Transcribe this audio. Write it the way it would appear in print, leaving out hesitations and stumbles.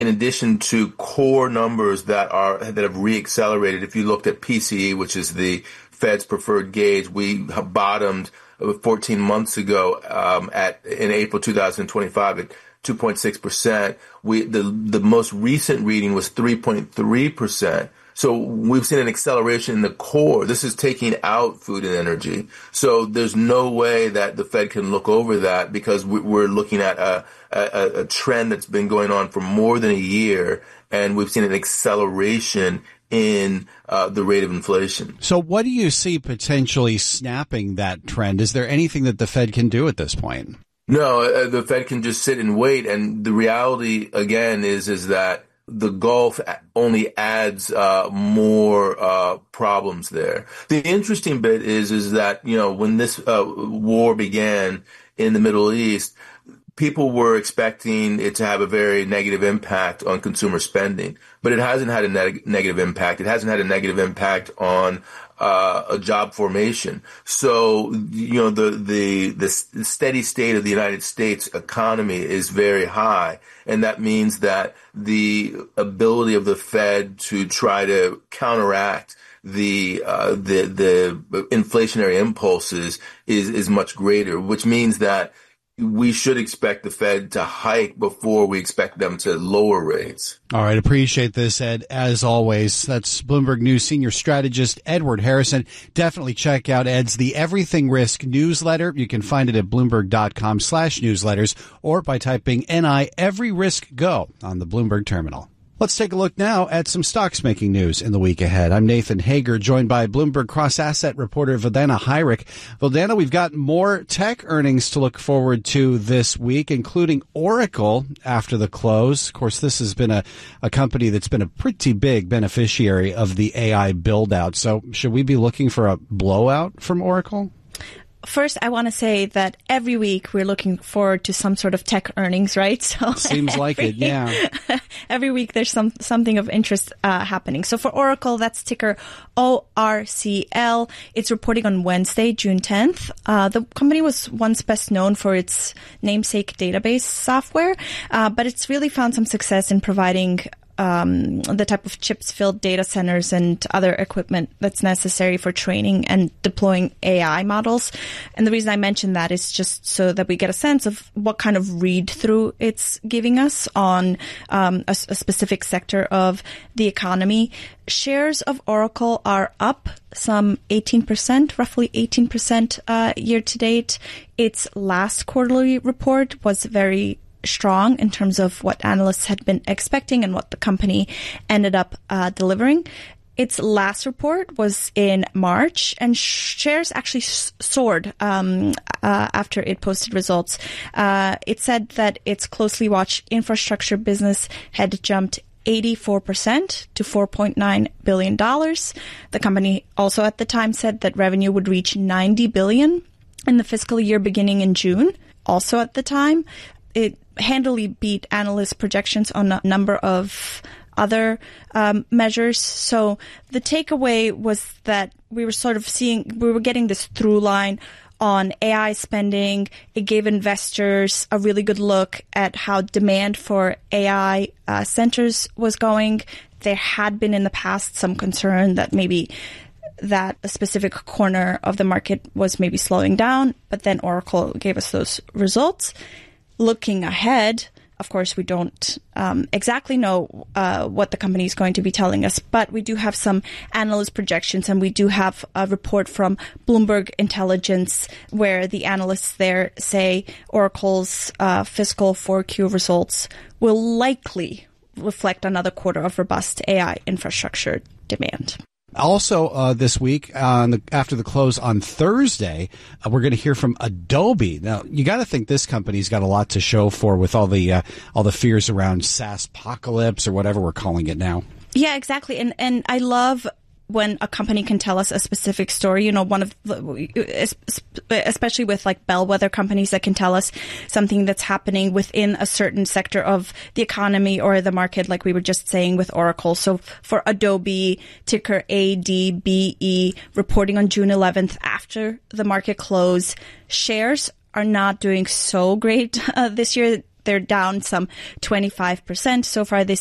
in addition to core numbers that have reaccelerated. If you looked at PCE, which is the Fed's preferred gauge, we bottomed 14 months ago in April 2025 at 2.6%. The most recent reading was 3.3%. So we've seen an acceleration in the core. This is taking out food and energy. So there's no way that the Fed can look over that, because we're looking at a trend that's been going on for more than a year, and we've seen an acceleration in the rate of inflation. So what do you see potentially snapping that trend? Is there anything that the Fed can do at this point? No, the Fed can just sit and wait. And the reality, again, is that the Gulf only adds more problems there. The interesting bit is that, when this war began in the Middle East, people were expecting it to have a very negative impact on consumer spending, but it hasn't had a negative impact. It hasn't had a negative impact on a job formation. So, the steady state of the United States economy is very high. And that means that the ability of the Fed to try to counteract the inflationary impulses is much greater, which means that we should expect the Fed to hike before we expect them to lower rates. All right. Appreciate this, Ed. As always, that's Bloomberg News senior strategist Edward Harrison. Definitely check out Ed's The Everything Risk newsletter. You can find it at Bloomberg.com/newsletters or by typing NI Every Risk Go on the Bloomberg terminal. Let's take a look now at some stocks making news in the week ahead. I'm Nathan Hager, joined by Bloomberg cross-asset reporter Vildana Heinrich. Vildana, we've got more tech earnings to look forward to this week, including Oracle after the close. Of course, this has been a company that's been a pretty big beneficiary of the AI build-out. So should we be looking for a blowout from Oracle? First, I want to say that every week we're looking forward to some sort of tech earnings, right? So seems like it, yeah. Every week there's something of interest happening. So for Oracle, that's ticker ORCL. It's reporting on Wednesday, June 10th. The company was once best known for its namesake database software, but it's really found some success in providing the type of chips-filled data centers and other equipment that's necessary for training and deploying AI models. And the reason I mention that is just so that we get a sense of what kind of read-through it's giving us on a specific sector of the economy. Shares of Oracle are up some 18%, roughly 18% year to date. Its last quarterly report was very strong in terms of what analysts had been expecting and what the company ended up delivering. Its last report was in March, and shares actually soared after it posted results. It said that its closely watched infrastructure business had jumped 84% to $4.9 billion. The company also at the time said that revenue would reach $90 billion in the fiscal year beginning in June. Also at the time, it handily beat analyst projections on a number of other measures. So the takeaway was that we were getting this through line on AI spending. It gave investors a really good look at how demand for AI centers was going. There had been in the past some concern that maybe that a specific corner of the market was maybe slowing down, but then Oracle gave us those results. Looking ahead, of course, we don't exactly know what the company is going to be telling us, but we do have some analyst projections, and we do have a report from Bloomberg Intelligence where the analysts there say Oracle's fiscal 4Q results will likely reflect another quarter of robust AI infrastructure demand. Also, this week, after the close on Thursday, we're going to hear from Adobe. Now, you got to think this company's got a lot to show for with all the fears around SaaSpocalypse or whatever we're calling it now. Yeah, exactly. And I love when a company can tell us a specific story, one of the, especially with like bellwether companies that can tell us something that's happening within a certain sector of the economy or the market, like we were just saying with Oracle. So for Adobe, ticker ADBE, reporting on June 11th after the market close, shares are not doing so great this year. They're down some 25% so far this